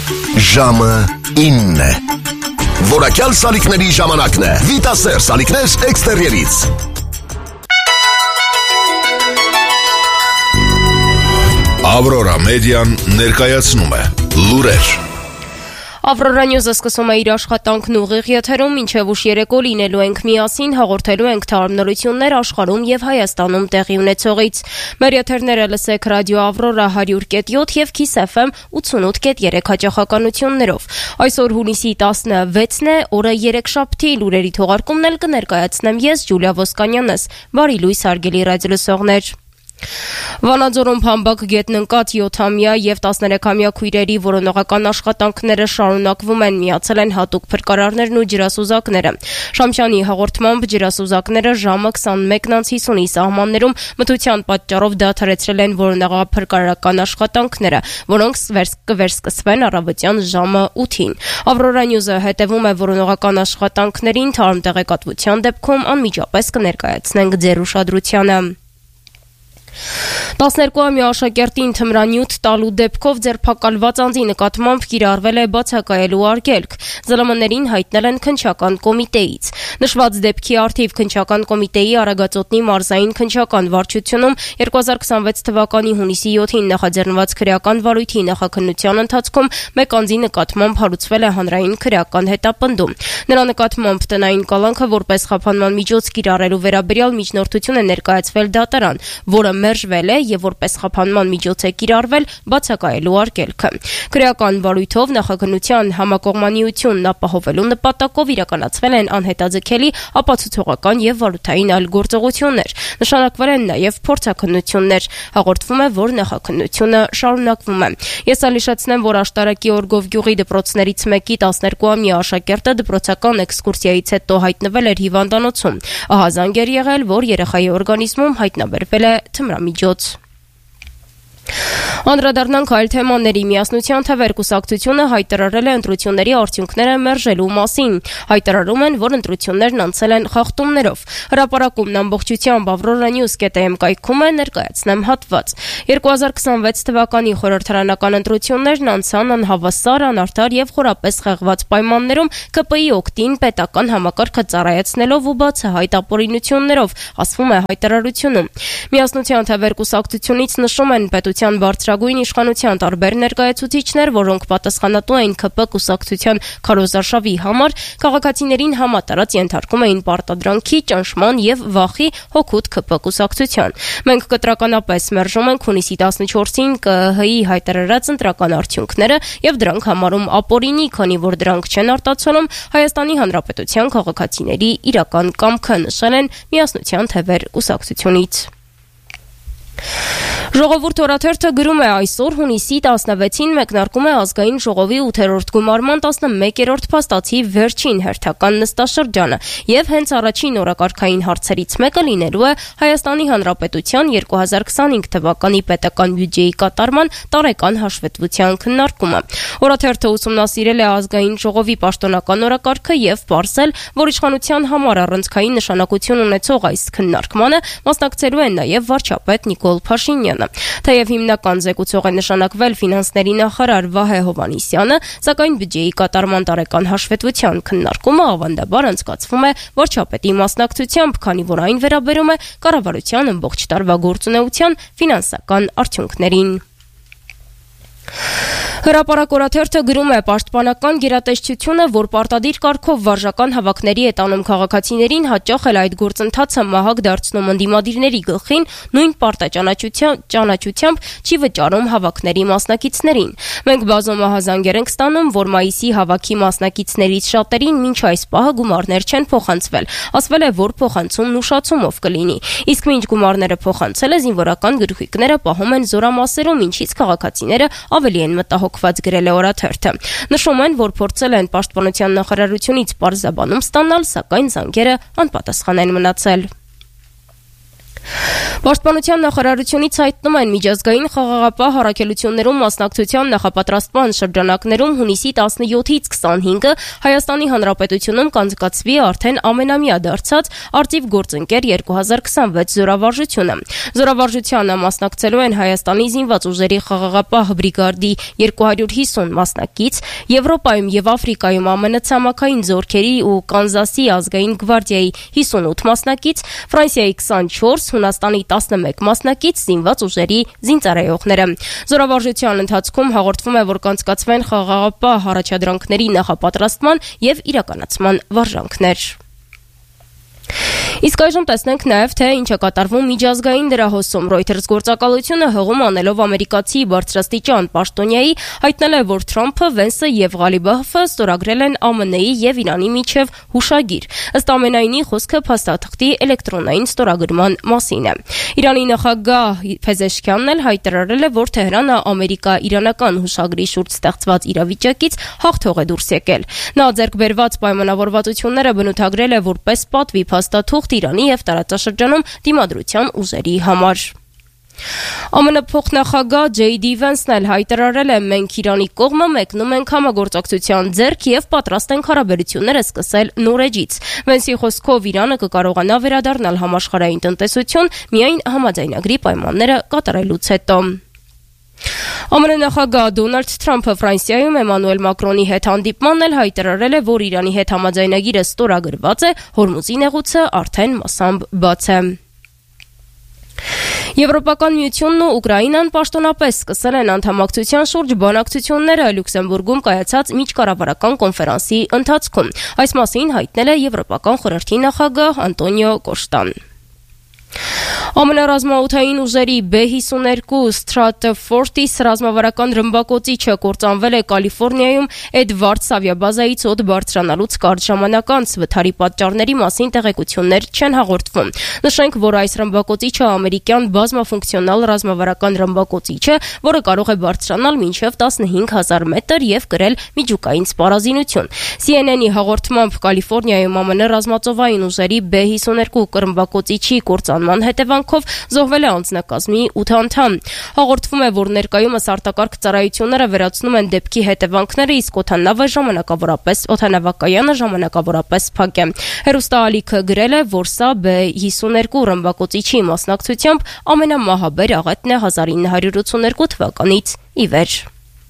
Ժամը 9 է։ Որակյալ սալիկների ժամանակն է։ Վիտասեր սալիկներ էքստերիերից։ Ավրորա մեդիան ներկայացնում է լուրեր։ Ավրորա Նյուզը սկսում է իր աշխատանքն ուղիղ եթերում, մինչև ուշ երեկո լինելու ենք միասին, հաղորդելու ենք թարմնորություններ աշխարհում եւ Հայաստանում տեղի ունեցողից։ Մեր եթերները լսեք ռադիո Ավրորա 100.7 եւ Kiss FM 88.3 հաճախականություններով։ Այսօր հունիսի 16-ն է, օրը երեքշաբթի, լուրերի թողարկումն էլ կներկայացնեմ ես, Ջուլիա Ոսկանյանս։ Բարի լույս, հարգելի ռադիոլսողներ։ Վանաձորում փամբակ գետն ընկած 7-ամյա եւ 13-ամյա քույրերի որոնողական աշխատանքները շարունակվում են, միացել են հատուկ փրկարարներն ու ջրասուզակները։ Շամշյանի հաղորդմամբ ջրասուզակները ժամը 21:50-ի սահմաններում մթության պատճառով դադարեցրել են որոնողափրկարարական աշխատանքները, որոնք կվերսկսվեն առավոտյան ժամը 8-ին։ Ավրորա Նյուզը հետևում է որոնողական աշխատանքներին, թարմ տեղեկատվության դեպքում անմիջապես կներկայացնենք ձեր ուշադրությանը։ 12-ամյա աշակերտին թմրանյութ տալու դեպքով ձերբակալված անձի նկատմամբ կիրառվել է բացակայելու արգելք։ ԶԼՄ-ներին հայտնել են քննչական կոմիտեից։ Նշված դեպքի առթիվ քննչական կոմիտեի Արագածոտնի մարզային քննչական վարչությունում 2026 թվականի հունիսի 7-ին նախաձեռնված քրեական վարույթի նախաքննության ընթացքում մեկ անձի նկատմամբ հարուցվել է հանրային քրեական հետապնդում։ Նրա նկատմամբ տնային կալանքը որպես խափանման միջոց կիրառելու վերաբերյալ միջնորդություն է ներկայացվել դատարան, որը մերժվել է եւ որպես խափանման միջոց է կիրառվել բացակայելու արգելքը։ Քրեական վարույթով նախաքննության համակողմանիությունն ապահովելու նպատակով իրականացվել են անհետաձգելի ապացուցողական եւ վարութային այլ գործողություններ։ Նշանակվել են նաեւ փորձաքննություններ։ Հաղորդվում է, որ նախաքննությունը շարունակվում է։ Ես ալիշեցնեմ, որ Աշտարակի Օրգով գյուղի դպրոցներից մեկի 12-ամյա աշակերտը դպրոցական էքսկուրսիայից հետո հայտնվել էր հիվանդանոցում։ Ահազանգ էր եղել, որ երեխայի օրգանիզմում հայտնաբերվել է թմրամիջոց։ Անդրադառնանք այլ թեմաների։ Միասնության թվեր կուսակցությունը հայտարարել է ընտրությունների արդյունքները մերժելու մասին։ Հայտարարում են, որ ընտրություններն անցել են խախտումներով։ Հրապարակումն ամբողջությամբ avroranews.am կայքում է, ներկայացնեմ հատված։ 2026 թվականի խորհրդարանական ընտրություններն անցան անհավասար, անարդար եւ խորապես խեղված պայմաններում ԿՊ-ի օգտին պետական համակարգը ծառայեցնելով ու բացահայտ ապօրինություններով, ասվում է հայտարարությունում։ Միասնության թվեր կուսակցությունից նշում են պետության բարձրագույն իշխանության տարբեր ներկայացուցիչներ, որոնք պատասխանատու էին ԿՊ կուսակցության քարոզարշավի համար, քաղաքացիներին համատարած ենթարկում էին պարտադրանքի, ճնշման եւ վախի հօգուտ ԿՊ կուսակցության։ Մենք կտրականապես մերժում ենք հունիսի 14-ին ԿԸՀ-ի հայտարարած ընտրական արդյունքները եւ դրանք համարում ապօրինի, քանի որ դրանք չեն արտացոլում Հայաստանի Հանրապետության քաղաքացիների իրական կամքը, նշել են Միասնության թվեր կուսակցությունից։ Ժողովուրդ օրաթերթը գրում է այսօր հունիսի 16-ին մեկնարկում է ազգային ժողովի 8-րդ գումարման 11-րդ փաստացի վերջին հերթական նստաշրջանը եւ հենց առաջին օրակարգային հարցերից մեկը լինելու է Հայաստանի Հանրապետության 2025 թվականի պետական բյուջեի կատարման տարեկան հաշվետվության քննարկումը։ Օրաթերթը ուսումնասիրել է ազգային ժողովի պաշտոնական օրակարգը եւ պարզել, որ իշխանության համար առանցքային նշանակություն ունեցող այս քննարկմանը մասնակցելու են նաեւ վարչապետ Նիկոլ Փաշինյանը։ Թեև հիմնական զեկուցող է նշանակվել ֆինանսների նախարար Վահե Հովհաննիսյանը, սակայն բյուջեի կատարման տարեկան հաշվետվության քննարկումը ավանդաբար անցկացվում է վարչապետի մասնակցությամբ, քանի որ այն վերաբերում է կառավարության ամբողջ տարվա գործունեության ֆինանսական արդյունքներին։ Հրապարակ օրաթերթը գրում է պաշտպանական գերատեսչությունը, որ պարտադիր կարգով վարժական հավաքների է տանում քաղաքացիներին, հաճախ էլ այդ գործընթացը մահակ դարձնում ընդդիմադիրների գլխին, նույն պարտաճանաչությամբ չի վճարում հավաքների մասնակիցներին։ Մենք բազում ահազանգեր ենք ստանում, որ մայիսի հավաքի մասնակիցներից շատերին մինչ այս պահը գումարներ չեն փոխանցվել։ Ասվել է, որ փոխանցումն ուշացումով կլինի։ Իսկ մինչ գումարները փոխանցել է, զինվորական գլխիկները պահում են զորամասերում, ինչից քաղաքացիները ավելի են մտահոգված, գրել է օրաթերթը։ Նշում են, որ փորձել են պաշտպանության նախարարությունից պարզաբանում ստանալ, սակայն զանգերը անպատասխան են մնացել։ Պաշտպանության նախարարությունից հայտնում են միջազգային խաղաղապահ հառաքելություններում մասնակցության նախապատրաստման շրջանակներում հունիսի 17-ից 25-ը Հայաստանի Հանրապետությունում կանցկացվի արդեն ամենամյա դարձած Արծիվ գործընկեր 2026 զորավարժությունը։ Զորավարժությանը մասնակցելու են Հայաստանի զինված ուժերի խաղաղապահ բրիգադի 250 մասնակից, Եվրոպայում եւ Աֆրիկայում ԱՄՆ-ցամաքային զորքերի ու Կանզասի ազգային գվարդիայի 58 մասնակից, Ֆրանսիայի 24, Հունաստանի 11 մասնակից զինված ուժերի զինծառայողները։ Զորավարժության ընթացքում հաղորդվում է, որ կանցկացվեն խաղաղապահ առաջադրանքների նախապատրաստման եւ իրականացման վարժանքներ։ Իսկ այժմ տեսնենք նաև, թե ինչ է կատարվում միջազգային դրահոսում։ Reuters գործակալությունը հղում անելով ամերիկացի բարձրաստիճան պաշտոնյայի հայտնել է, որ Թրամփը, Վենսը եւ Ղալիբաֆը ստորագրել են ԱՄՆ-ի եւ Իրանի միջև հուշագիր։ Ըստ ամենայնի խոսքը փաստաթղթի էլեկտրոնային ստորագրման մասին է։ Իրանի նախագահ Փեզեշքյանն էլ հայտարարել է, որ Թեհրանը ամերիկա-իրանական հուշագրի շուրջ ստեղծված իրավիճակից հաղթող է դուրս եկել։ Նա ձեռք բերված պայմանավորվածությունները բնութագրել է որպես պատվի փաստաթուղթ Իրանի եւ տարածաշրջանում դիմադրության ուժերի համար։ ԱՄՆ փոխնախագահ J.D. Vance-ն էլ հայտարարել է, մենք Իրանի կողմը մեկնում ենք համագործակցության ձեռք եւ պատրաստ ենք հարաբերությունները սկսել նոր էջից։ Vance-ի խոսքով Իրանը կկարողանա վերադառնալ համաշխարհային տնտեսություն միայն համաձայնագրի պայմանները կատարելուց հետո։ ԱՄՆ նախագահ Դոնալդ Թրամփը Ֆրանսիայում Էմանուել Մակրոնի հետ հանդիպմանն էլ հայտարարել է, որ Իրանի հետ համաձայնագիրը ստորագրված է, Հորմուզի նեղուցը արդեն մասամբ բաց է։ Եվրոպական միությունն ու Ուկրաինան պաշտոնապես սկսել են անդամակցության շուրջ բանակցությունները Լյուքսեմբուրգում կայացած միջկառավարական կոնֆերանսի ընթացքում։ Այս մասին հայտնել է Եվրոպական խորհրդի նախագահ Անտոնիո Կոշտան։ ԱՄՆ ռազմաօդային ուժերի B-52 Stratofortress ռազմավարական ռմբակոծիչը կործանվել է Կալիֆոռնիայում Էդվարդս ավիաբազայից օդ բարձրանալուց կարճ ժամանակ անց։ Վթարի պատճառների մասին տեղեկություններ չեն հաղորդվում։ Նշենք, որ այս ռմբակոծիչը ամերիկյան բազմաֆունկցիոնալ ռազմավարական ռմբակոծիչ է, որը կարող է բարձրանալ մինչև 15000 մետր եւ կրել միջուկային սպառազինություն։ CNN-ի հաղորդմամբ Կալիֆոռնիայում ԱՄՆ ռազմածովային ուժերի B-52 ռմբակոծիչի կործանման հետևանքով զոհվել է անձնակազմի 8 անդամ։ Հաղորդվում է, որ ներկայումս արտակարգ ծառայությունները վերացնում են դեպքի հետևանքները, իսկ օդանավակայանը ժամանակավորապես փակ է։ Հեռուստաալիքը գրել է, որ սա B-52 ռմբակոծիչի մասնակցությամբ ամենամահաբեր աղետն է 1982 թվականից ի վեր։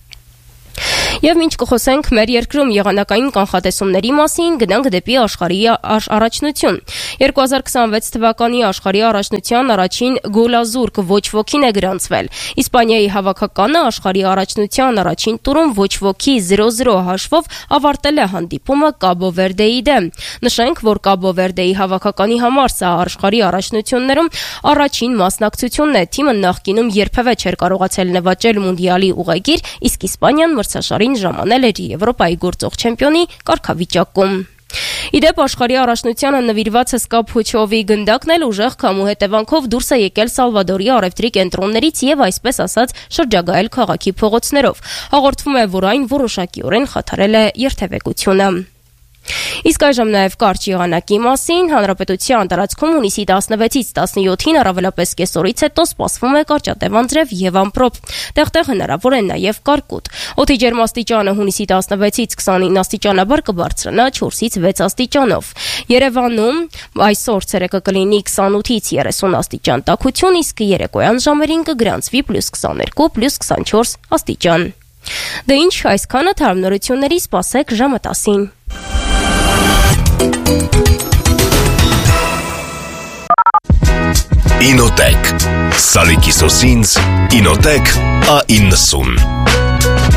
Եվ մինչ կխոսենք մեր երկրում եղանակային կանխատեսումների մասին, գնանք դեպի աշխարհի առաջնություն։ 2026 թվականի աշխարհի առաջնության առաջին գոլազուրկ ոչ ոքին է գրանցվել։ Իսպանիայի հավաքականը աշխարհի առաջնության առաջին տուրում ոչ ոքի 0-0 հաշվով ավարտել է հանդիպումը Կաբո Վերդեի դեմ։ Նշենք, որ Կաբո Վերդեի հավաքականի համար սա աշխարհի առաջնություններում առաջին մասնակցությունն է։ Թիմը նախկինում երբևէ չէր կարողացել նվաճել մունդիալի ուղեգիր, իսկ Իսպանիան մրցաշարին ժամանել էր Եվրոպայի գործող չեմպիոնի կարգավիճակում։ Իդեպ աշխարհի առաջնությանը նվիրված հսկա փուչովի գնդակն էլ ուժեղ քամու հետևանքով դուրս է եկել Սալվադորի առևտրի կենտրոններից եւ այսպես ասած շրջագայել քաղաքի փողոցներով։ Հաղորդվում է, որ այն որոշակիորեն խաթարել է երթևեկությունը։ Իսկ այժմ նաև կարճ եղանակի մասին։ Հանրապետության տարածքում հունիսի 16-ից 17-ին առավելապես կեսօրից հետո սպասվում է կարճատև անձրև եւ ամպրոպ։ Տեղ-տեղ հնարավոր է նաև կարկուտ։ Օդի ջերմաստիճանը հունիսի 16-ից 29 աստիճանաբար կբարձրանա 4-ից 6 աստիճանով։ Երևանում այսօր ցերեկը կլինի 28-ից 30 աստիճան տաքություն, իսկ երեկոյան ժամերին կգրանցվի +22, +24 աստիճան։ Դե ինչ, այսքանը թարմնորությունների սպասեք ժամը 10-ին։ Ինոտեք Սալիկի սոսինց Ինոտեք A90